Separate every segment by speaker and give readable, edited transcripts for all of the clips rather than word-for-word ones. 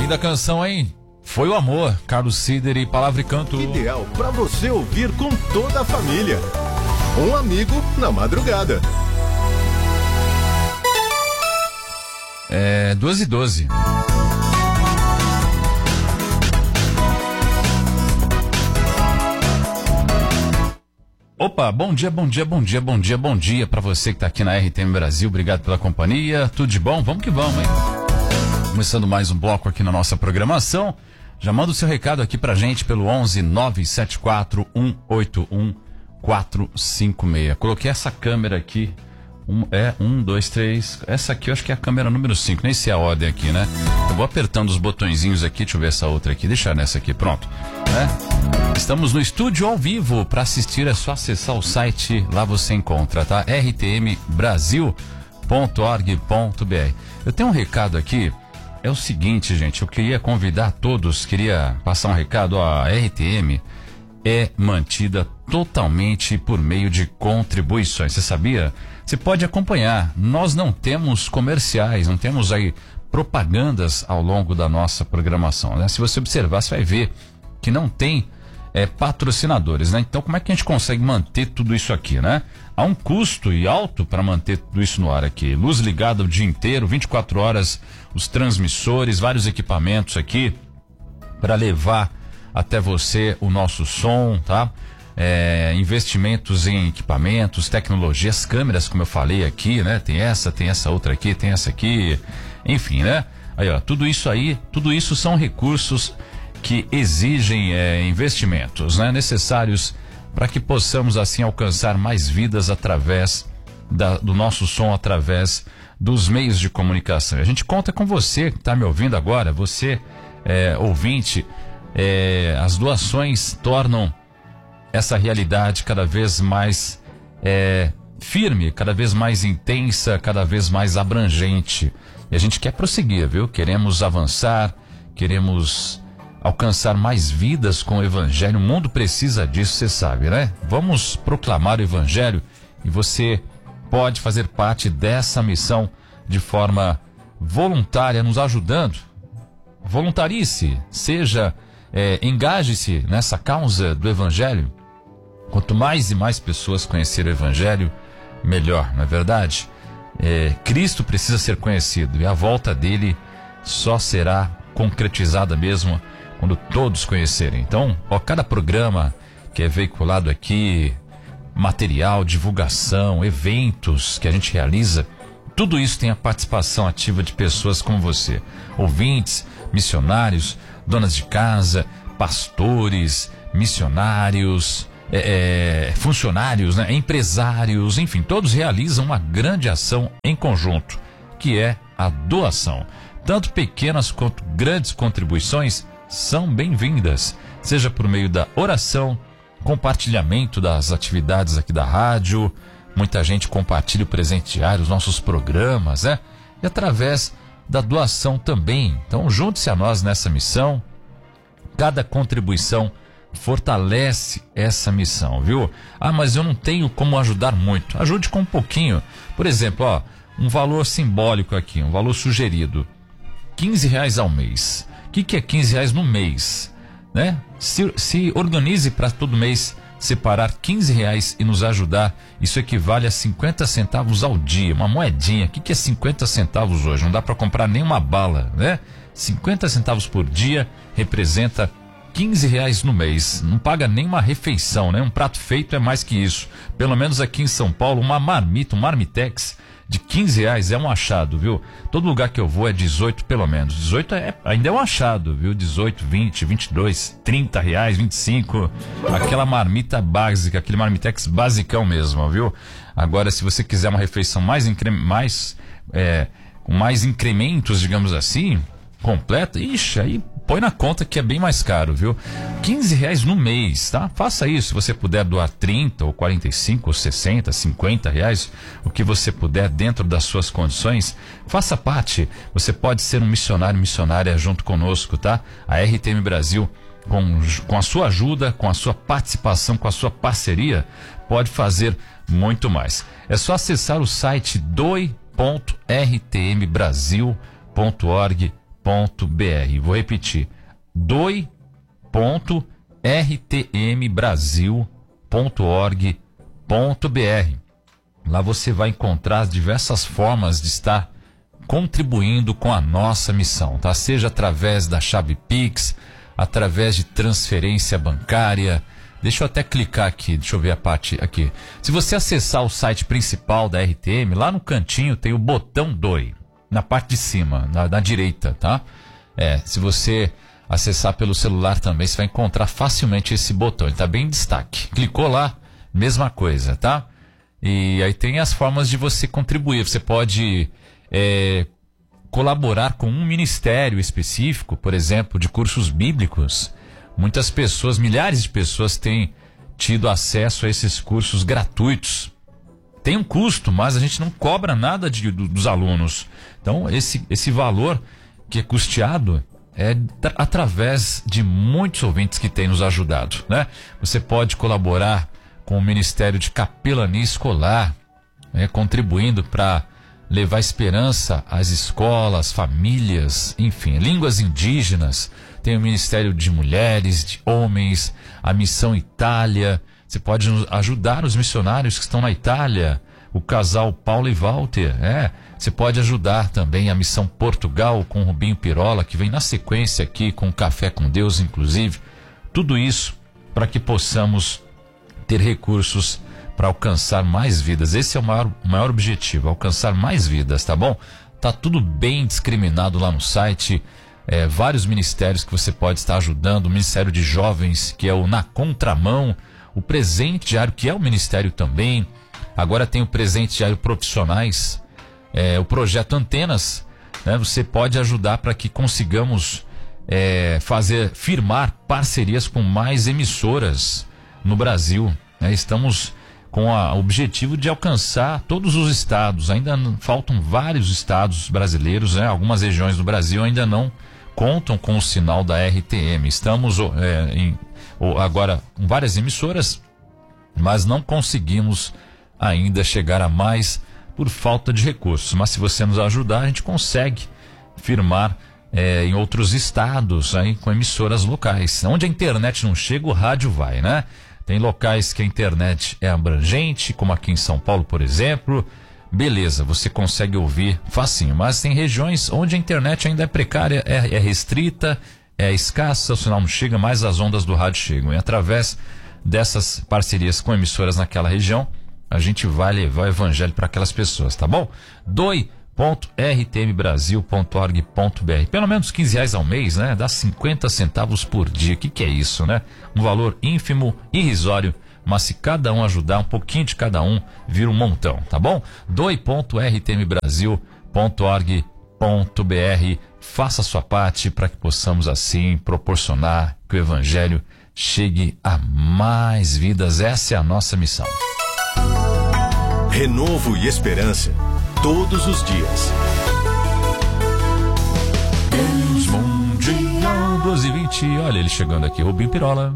Speaker 1: Linda canção, hein? Foi o Amor, Carlos Sider e Palavra e Canto.
Speaker 2: Ideal para você ouvir com toda a família. Um amigo na madrugada.
Speaker 1: 2h12. Opa, bom dia para você que tá aqui na RTM Brasil. Obrigado pela companhia. Tudo de bom? Vamos que vamos, hein? Começando mais um bloco aqui na nossa programação. Já manda o seu recado aqui pra gente pelo 11 974 181 456. Coloquei essa câmera aqui. 1, 2, 3. Essa aqui eu acho que é a câmera número 5. Nem sei a ordem aqui, né? Eu vou apertando os botõezinhos aqui. Deixa eu ver essa outra aqui. Deixa nessa aqui, pronto. Estamos no estúdio ao vivo. Para assistir é só acessar o site. Lá você encontra, tá? rtmbrasil.org.br. Eu tenho um recado aqui. É o seguinte, gente. Eu queria convidar todos. Queria passar um recado. A RTM é mantida totalmente por meio de contribuições. Você sabia? Você pode acompanhar. Nós não temos comerciais, não temos aí propagandas ao longo da nossa programação, né? Se você observar, você vai ver que não tem patrocinadores, né? Então, como é que a gente consegue manter tudo isso aqui, né? Há um custo e alto para manter tudo isso no ar aqui. Luz ligada o dia inteiro, 24 horas, os transmissores, vários equipamentos aqui para levar até você o nosso som, tá? Investimentos em equipamentos, tecnologias, câmeras, como eu falei aqui, né? Tem essa outra aqui, tem essa aqui, enfim, né? Aí, ó, tudo isso são recursos que exigem investimentos, né? Necessários para que possamos assim alcançar mais vidas através do nosso som, através dos meios de comunicação. A gente conta com você que está me ouvindo agora, você ouvinte. As doações tornam essa realidade cada vez mais firme, cada vez mais intensa, cada vez mais abrangente. E a gente quer prosseguir, viu? Queremos avançar, queremos alcançar mais vidas com o Evangelho. O mundo precisa disso, você sabe, né? Vamos proclamar o Evangelho e você pode fazer parte dessa missão de forma voluntária, nos ajudando. Voluntarie-se, engaje-se nessa causa do Evangelho. Quanto mais e mais pessoas conhecerem o Evangelho, melhor, não é verdade? Cristo precisa ser conhecido e a volta dele só será concretizada mesmo quando todos conhecerem. Então, cada programa que é veiculado aqui, material, divulgação, eventos que a gente realiza, tudo isso tem a participação ativa de pessoas como você, ouvintes, missionários, donas de casa, pastores, missionários, funcionários, né? Empresários, enfim, todos realizam uma grande ação em conjunto, que é a doação. Tanto pequenas quanto grandes contribuições são bem-vindas, seja por meio da oração, compartilhamento das atividades aqui da rádio. Muita gente compartilha o presente diário, os nossos programas, né? E através da doação também. Então, junte-se a nós nessa missão. Cada contribuição fortalece essa missão, viu? Mas eu não tenho como ajudar muito. Ajude com um pouquinho. Por exemplo, um valor simbólico aqui, um valor sugerido. R$15 ao mês. O que é R$15 no mês? Né? Se organize para todo mês separar R$15 e nos ajudar. Isso equivale a 50 centavos ao dia, uma moedinha. O que é 50 centavos hoje? Não dá para comprar nenhuma bala, né? 50 centavos por dia representa R$15 no mês. Não paga nem uma refeição, né? Um prato feito é mais que isso. Pelo menos aqui em São Paulo, uma marmita, um marmitex de R$15 é um achado, viu? Todo lugar que eu vou é 18 pelo menos. 18 ainda é um achado, viu? 18, 20, 22, R$30, 25. Aquela marmita básica, aquele marmitex basicão mesmo, viu? Agora, se você quiser uma refeição com mais incrementos, digamos assim, completa, aí põe na conta que é bem mais caro, viu? R$15 no mês, tá? Faça isso, se você puder doar 30 ou 45 ou 60, R$50, o que você puder dentro das suas condições, faça parte. Você pode ser um missionário, missionária junto conosco, tá? A RTM Brasil, com a sua ajuda, com a sua participação, com a sua parceria, pode fazer muito mais. É só acessar o site doi.rtmbrasil.org.br. Vou repetir, doi.rtmbrasil.org.br. Lá você vai encontrar as diversas formas de estar contribuindo com a nossa missão, tá? Seja através da chave Pix, através de transferência bancária. Deixa eu até clicar aqui, deixa eu ver a parte aqui. Se você acessar o site principal da RTM, lá no cantinho tem o botão DOI, na parte de cima, na direita, tá? Se você acessar pelo celular também, você vai encontrar facilmente esse botão, ele tá bem em destaque. Clicou lá, mesma coisa, tá? E aí tem as formas de você contribuir. Você pode colaborar com um ministério específico, por exemplo, de cursos bíblicos. Muitas pessoas, milhares de pessoas têm tido acesso a esses cursos gratuitos. Tem um custo, mas a gente não cobra nada dos alunos. Então, esse valor que é custeado é através de muitos ouvintes que têm nos ajudado, né? Você pode colaborar com o Ministério de Capelania Escolar, contribuindo para levar esperança às escolas, famílias, enfim, línguas indígenas. Tem o Ministério de Mulheres, de Homens, a Missão Itália. Você pode ajudar os missionários que estão na Itália, o casal Paulo e Walter. Você pode ajudar também a Missão Portugal com o Rubinho Pirola, que vem na sequência aqui com o Café com Deus, inclusive. Tudo isso para que possamos ter recursos para alcançar mais vidas. Esse é o maior objetivo, alcançar mais vidas, tá bom? Tá tudo bem discriminado lá no site. Vários ministérios que você pode estar ajudando. O Ministério de Jovens, que é o Na Contramão. O Presente Diário, que é o ministério também. Agora tem o Presente Diário Profissionais. O Projeto Antenas, né? Você pode ajudar para que consigamos firmar parcerias com mais emissoras no Brasil. Estamos com o objetivo de alcançar todos os estados. Ainda faltam vários estados brasileiros, algumas regiões do Brasil ainda não contam com o sinal da RTM. Estamos agora com várias emissoras, mas não conseguimos ainda chegar a mais por falta de recursos. Mas se você nos ajudar, a gente consegue firmar em outros estados, com emissoras locais. Onde a internet não chega, o rádio vai, né? Tem locais que a internet é abrangente, como aqui em São Paulo, por exemplo. Beleza, você consegue ouvir facinho. Mas tem regiões onde a internet ainda é precária, é restrita, é escassa, o sinal não chega, mas as ondas do rádio chegam. E através dessas parcerias com emissoras naquela região, a gente vai levar o evangelho para aquelas pessoas, tá bom? doi.rtmbrasil.org.br. Pelo menos R$15 ao mês, né? Dá 50 centavos por dia. Que é isso, né? Um valor ínfimo, irrisório, mas se cada um ajudar, um pouquinho de cada um, vira um montão, tá bom? doi.rtmbrasil.org.br. Faça a sua parte para que possamos assim proporcionar que o evangelho chegue a mais vidas. Essa é a nossa missão.
Speaker 2: Renovo e esperança todos os dias.
Speaker 1: Deus Mundial 12:20. Olha ele chegando aqui, Rubinho Pirola.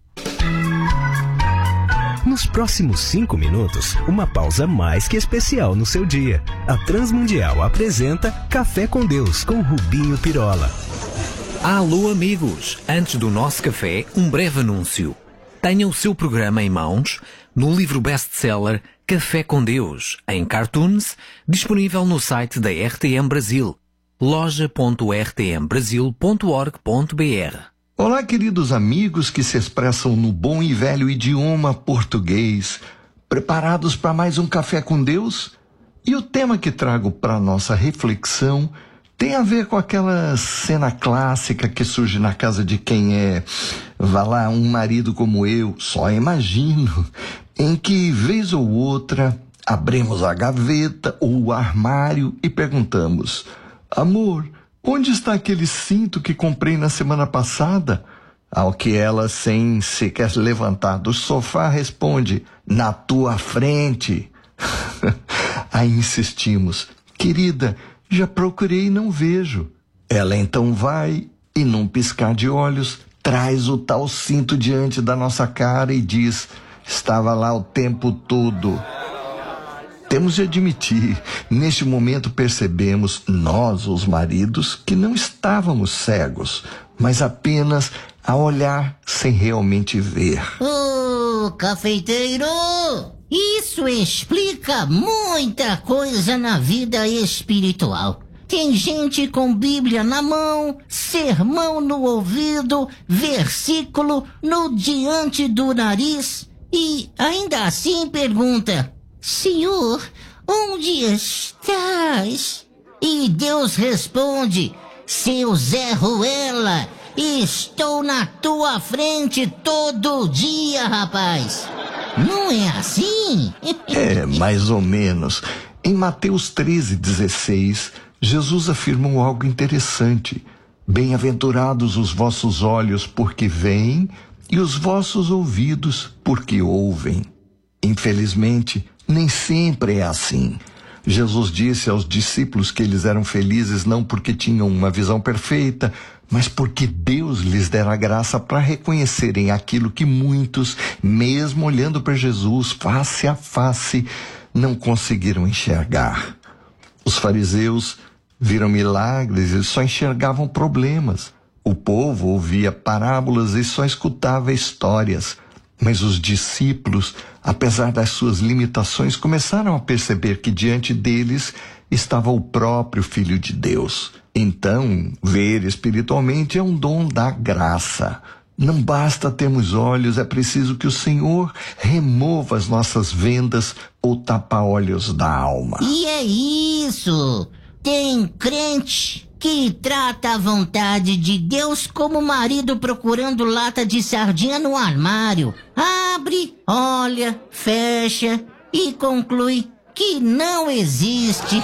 Speaker 3: Nos próximos 5 minutos, uma pausa mais que especial no seu dia. A Transmundial apresenta Café com Deus com Rubinho Pirola.
Speaker 4: Alô amigos, antes do nosso café, um breve anúncio. Tenha o seu programa em mãos no livro best-seller Café com Deus, em cartoons, disponível no site da RTM Brasil, loja.rtmbrasil.org.br.
Speaker 5: Olá, queridos amigos que se expressam no bom e velho idioma português, preparados para mais um Café com Deus? E o tema que trago para nossa reflexão tem a ver com aquela cena clássica que surge na casa de quem vá lá, um marido como eu, só imagino, em que, vez ou outra, abrimos a gaveta ou o armário e perguntamos: amor, onde está aquele cinto que comprei na semana passada? Ao que ela, sem sequer levantar do sofá, responde: na tua frente. Aí insistimos: querida, já procurei e não vejo. Ela então vai e, num piscar de olhos, traz o tal cinto diante da nossa cara e diz: estava lá o tempo todo. Temos de admitir, neste momento percebemos, nós, os maridos, que não estávamos cegos, mas apenas a olhar sem realmente ver.
Speaker 6: Ô, cafeiteiro! Isso explica muita coisa na vida espiritual. Tem gente com Bíblia na mão, sermão no ouvido, versículo no diante do nariz e ainda assim pergunta: Senhor, onde estás? E Deus responde: Seu Zé Ruela, estou na tua frente todo dia, rapaz. Não é assim?
Speaker 5: É, mais ou menos. Em Mateus 13:16, Jesus afirmou algo interessante. Bem-aventurados os vossos olhos porque veem e os vossos ouvidos porque ouvem. Infelizmente, nem sempre é assim. Jesus disse aos discípulos que eles eram felizes não porque tinham uma visão perfeita, mas porque Deus lhes dera graça para reconhecerem aquilo que muitos, mesmo olhando para Jesus face a face, não conseguiram enxergar. Os fariseus viram milagres e só enxergavam problemas. O povo ouvia parábolas e só escutava histórias. Mas os discípulos, apesar das suas limitações, começaram a perceber que diante deles estava o próprio Filho de Deus. Então, ver espiritualmente é um dom da graça. Não basta termos olhos, é preciso que o Senhor remova as nossas vendas ou tapa-olhos da alma.
Speaker 6: E é isso! Tem crente que trata a vontade de Deus como marido procurando lata de sardinha no armário. Abre, olha, fecha e conclui que não existe.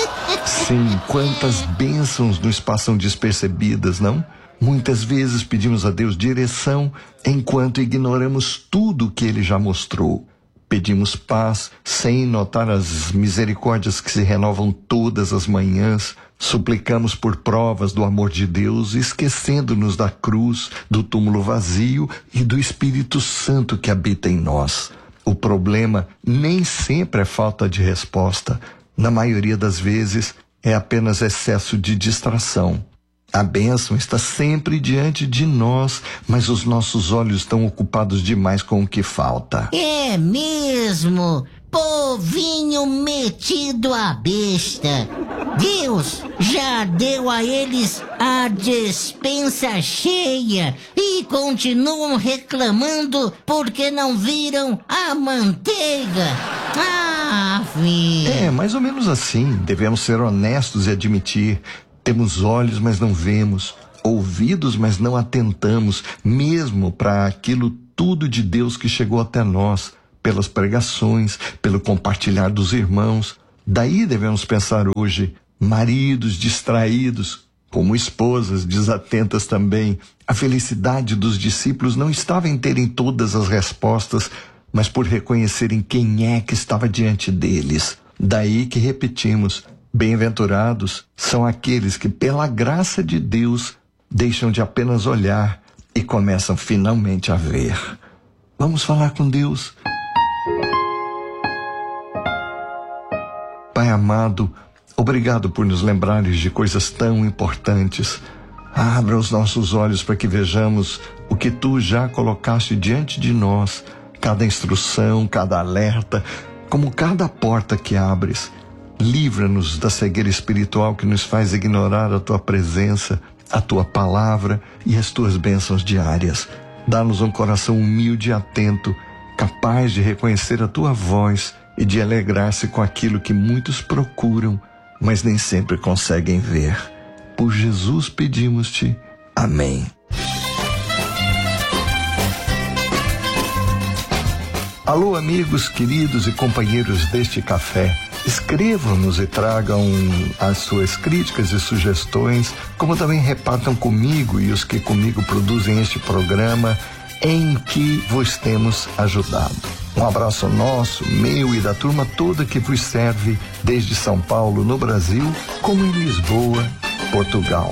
Speaker 5: Sim, quantas bênçãos nos passam despercebidas, não? Muitas vezes pedimos a Deus direção enquanto ignoramos tudo o que Ele já mostrou. Pedimos paz sem notar as misericórdias que se renovam todas as manhãs. Suplicamos por provas do amor de Deus, esquecendo-nos da cruz, do túmulo vazio e do Espírito Santo que habita em nós. O problema nem sempre é falta de resposta. Na maioria das vezes, é apenas excesso de distração. A bênção está sempre diante de nós, mas os nossos olhos estão ocupados demais com o que falta.
Speaker 6: É mesmo! Povinho metido à besta. Deus já deu a eles a despensa cheia e continuam reclamando porque não viram a manteiga. Ah, filho.
Speaker 5: É, mais ou menos assim. Devemos ser honestos e admitir. Temos olhos, mas não vemos. Ouvidos, mas não atentamos, mesmo para aquilo tudo de Deus que chegou até nós, pelas pregações, pelo compartilhar dos irmãos. Daí devemos pensar hoje, maridos distraídos, como esposas desatentas também. A felicidade dos discípulos não estava em terem todas as respostas, mas por reconhecerem quem é que estava diante deles. Daí que repetimos, bem-aventurados são aqueles que, pela graça de Deus, deixam de apenas olhar e começam finalmente a ver. Vamos falar com Deus. Pai amado, obrigado por nos lembrares de coisas tão importantes. Abra os nossos olhos para que vejamos o que Tu já colocaste diante de nós, cada instrução, cada alerta, como cada porta que abres. Livra-nos da cegueira espiritual que nos faz ignorar a Tua presença, a Tua palavra e as Tuas bênçãos diárias. Dá-nos um coração humilde e atento, capaz de reconhecer a Tua voz e de alegrar-se com aquilo que muitos procuram, mas nem sempre conseguem ver. Por Jesus pedimos-te. Amém. Alô, amigos, queridos e companheiros deste café. Escrevam-nos e tragam as suas críticas e sugestões, como também repartam comigo e os que comigo produzem este programa, em que vos temos ajudado. Um abraço nosso, meu e da turma toda que vos serve desde São Paulo, no Brasil, como em Lisboa, Portugal.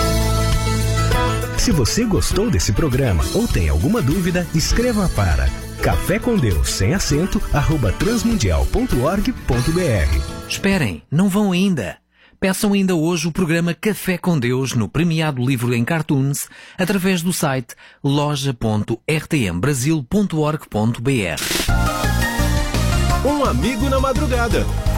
Speaker 3: Se você gostou desse programa ou tem alguma dúvida, escreva para Café com Deus, sem acento, @transmundial.org.br.
Speaker 4: Esperem, não vão ainda. Peçam ainda hoje o programa Café com Deus no premiado livro em cartoons através do site loja.rtmbrasil.org.br.
Speaker 2: Um amigo na madrugada.